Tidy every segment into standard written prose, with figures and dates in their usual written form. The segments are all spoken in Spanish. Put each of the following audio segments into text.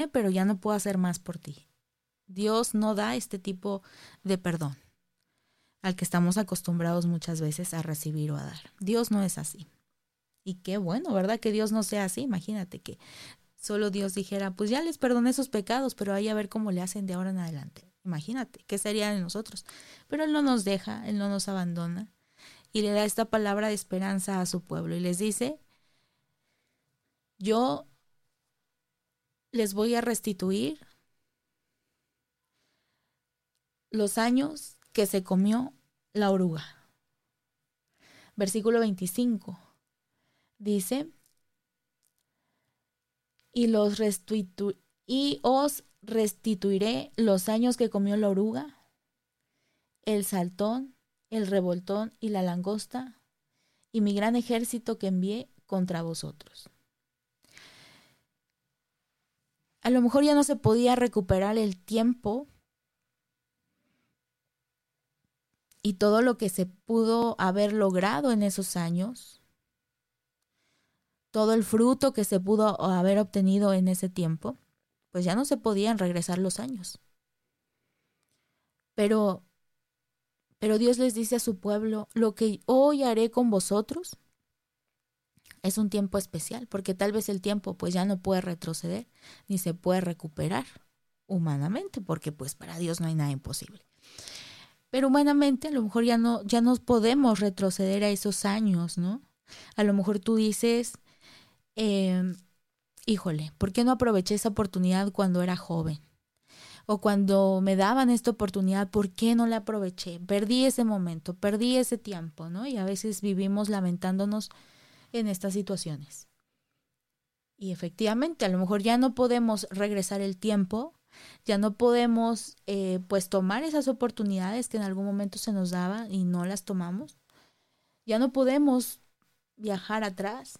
pero ya no puedo hacer más por ti. Dios no da este tipo de perdón al que estamos acostumbrados muchas veces a recibir o a dar. Dios no es así. Y qué bueno, ¿verdad? Que Dios no sea así. Imagínate que solo Dios dijera, pues ya les perdoné sus pecados, pero ahí a ver cómo le hacen de ahora en adelante. Imagínate, ¿qué sería de nosotros? Pero Él no nos deja, Él no nos abandona y le da esta palabra de esperanza a su pueblo y les dice, yo les voy a restituir los años que se comió la oruga. Versículo 25 dice, y os restituiré los años que comió la oruga, el saltón, el revoltón y la langosta, y mi gran ejército que envié contra vosotros. A lo mejor ya no se podía recuperar el tiempo y todo lo que se pudo haber logrado en esos años, todo el fruto que se pudo haber obtenido en ese tiempo, pues ya no se podían regresar los años. Pero Dios les dice a su pueblo, lo que hoy haré con vosotros es un tiempo especial, porque tal vez el tiempo pues ya no puede retroceder, ni se puede recuperar humanamente, porque pues para Dios no hay nada imposible. Pero humanamente a lo mejor ya no podemos retroceder a esos años, ¿no? A lo mejor tú dices, híjole, ¿por qué no aproveché esa oportunidad cuando era joven? O cuando me daban esta oportunidad, ¿por qué no la aproveché? Perdí ese momento, perdí ese tiempo, ¿no? Y a veces vivimos lamentándonos en estas situaciones. Y efectivamente, a lo mejor ya no podemos regresar el tiempo, ya no podemos pues tomar esas oportunidades que en algún momento se nos daban y no las tomamos. Ya no podemos viajar atrás,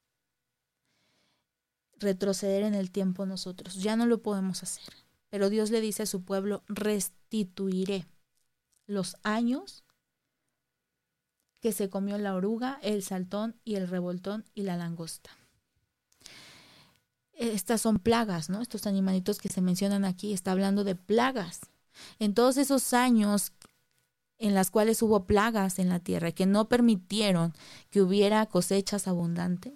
retroceder en el tiempo nosotros, ya no lo podemos hacer. Pero Dios le dice a su pueblo, restituiré los años que se comió la oruga, el saltón y el revoltón y la langosta. Estas son plagas, ¿no? Estos animalitos que se mencionan aquí, está hablando de plagas. En todos esos años en las cuales hubo plagas en la tierra que no permitieron que hubiera cosechas abundantes,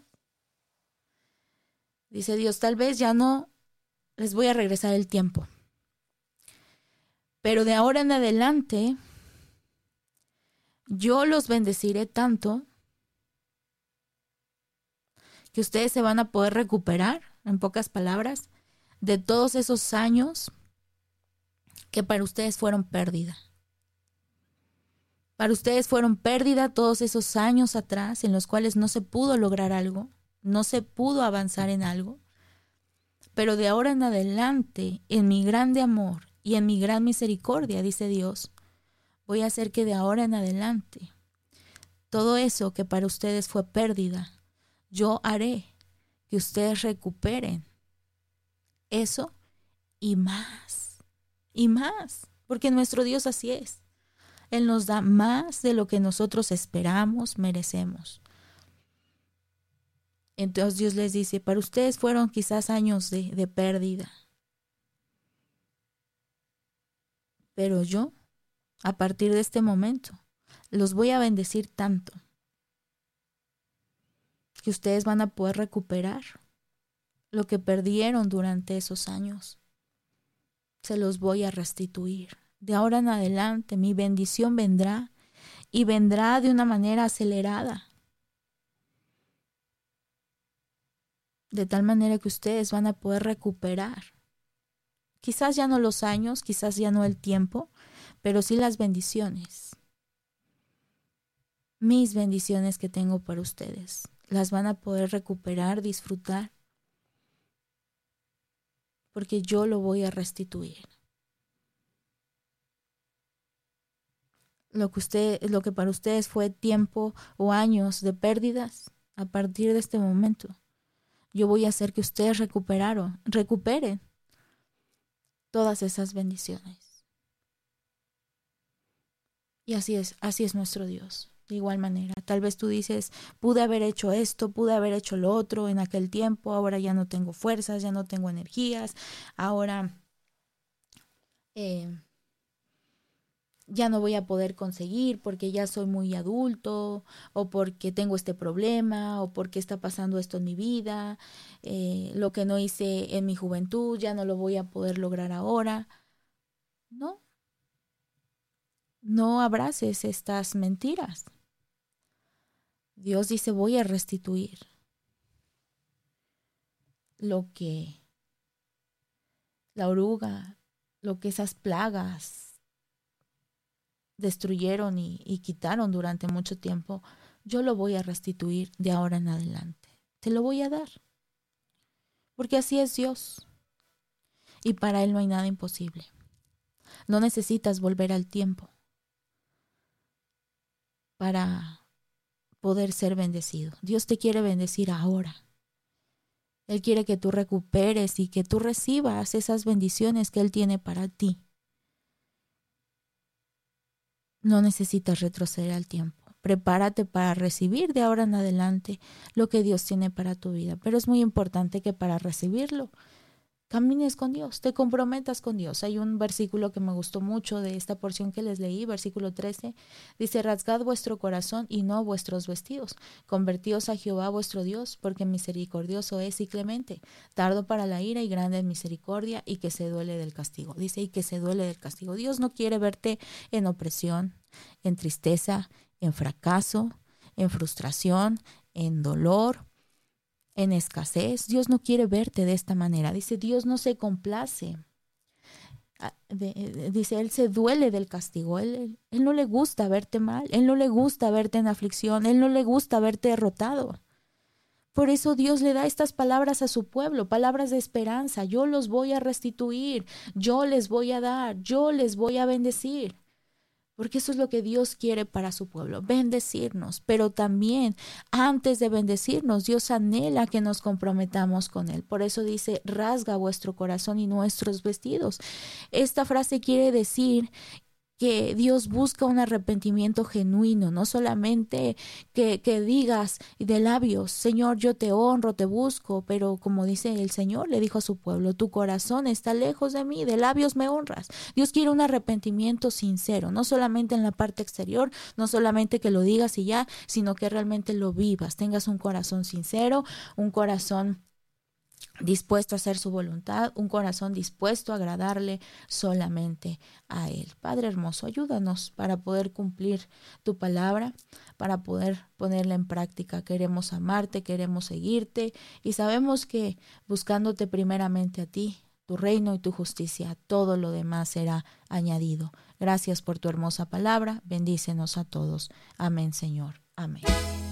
dice Dios, tal vez ya no les voy a regresar el tiempo. Pero de ahora en adelante, yo los bendeciré tanto que ustedes se van a poder recuperar, en pocas palabras, de todos esos años que para ustedes fueron pérdida. Para ustedes fueron pérdida todos esos años atrás en los cuales no se pudo lograr algo, no se pudo avanzar en algo. Pero de ahora en adelante, en mi grande amor y en mi gran misericordia, dice Dios, voy a hacer que de ahora en adelante, todo eso que para ustedes fue pérdida, yo haré que ustedes recuperen eso y más, porque nuestro Dios así es. Él nos da más de lo que nosotros esperamos, merecemos. Entonces Dios les dice, para ustedes fueron quizás años de pérdida, pero yo, a partir de este momento, los voy a bendecir tanto que ustedes van a poder recuperar lo que perdieron durante esos años. Se los voy a restituir. De ahora en adelante mi bendición vendrá y vendrá de una manera acelerada. De tal manera que ustedes van a poder recuperar. Quizás ya no los años, quizás ya no el tiempo, pero sí las bendiciones. Mis bendiciones que tengo para ustedes. Las van a poder recuperar, disfrutar. Porque yo lo voy a restituir. Lo que para ustedes fue tiempo o años de pérdidas, a partir de este momento, yo voy a hacer que ustedes recuperen todas esas bendiciones. Y así es nuestro Dios. De igual manera, tal vez tú dices, pude haber hecho esto, pude haber hecho lo otro en aquel tiempo, ahora ya no tengo fuerzas, ya no tengo energías, ahora ya no voy a poder conseguir porque ya soy muy adulto, o porque tengo este problema, o porque está pasando esto en mi vida, lo que no hice en mi juventud ya no lo voy a poder lograr ahora. No, no abraces estas mentiras. Dios dice, voy a restituir lo que la oruga, lo que esas plagas destruyeron y quitaron durante mucho tiempo. Yo lo voy a restituir de ahora en adelante. Te lo voy a dar. Porque así es Dios. Y para Él no hay nada imposible. No necesitas volver al tiempo para poder ser bendecido. Dios te quiere bendecir ahora. Él quiere que tú recuperes y que tú recibas esas bendiciones que Él tiene para ti. No necesitas retroceder al tiempo. Prepárate para recibir de ahora en adelante lo que Dios tiene para tu vida. Pero es muy importante que para recibirlo camines con Dios, te comprometas con Dios. Hay un versículo que me gustó mucho de esta porción que les leí, versículo 13, dice, rasgad vuestro corazón y no vuestros vestidos, convertíos a Jehová vuestro Dios, porque misericordioso es y clemente, tardo para la ira y grande en misericordia, y que se duele del castigo. Dice, y que se duele del castigo. Dios no quiere verte en opresión, en tristeza, en fracaso, en frustración, en dolor, en escasez. Dios no quiere verte de esta manera. Dice, Dios no se complace. Dice, Él se duele del castigo. Él no le gusta verte mal. Él no le gusta verte en aflicción. Él no le gusta verte derrotado. Por eso Dios le da estas palabras a su pueblo, palabras de esperanza. Yo los voy a restituir. Yo les voy a dar. Yo les voy a bendecir. Porque eso es lo que Dios quiere para su pueblo, bendecirnos. Pero también, antes de bendecirnos, Dios anhela que nos comprometamos con Él. Por eso dice, rasga vuestro corazón y nuestros vestidos. Esta frase quiere decir que Dios busca un arrepentimiento genuino, no solamente que digas de labios, Señor, yo te honro, te busco, pero como dice el Señor, le dijo a su pueblo, tu corazón está lejos de mí, de labios me honras. Dios quiere un arrepentimiento sincero, no solamente en la parte exterior, no solamente que lo digas y ya, sino que realmente lo vivas, tengas un corazón sincero, un corazón dispuesto a hacer su voluntad, un corazón dispuesto a agradarle solamente a Él. Padre hermoso, ayúdanos para poder cumplir tu palabra, para poder ponerla en práctica. Queremos amarte, queremos seguirte y sabemos que buscándote primeramente a ti, tu reino y tu justicia, todo lo demás será añadido. Gracias por tu hermosa palabra, bendícenos a todos. Amén, Señor. Amén.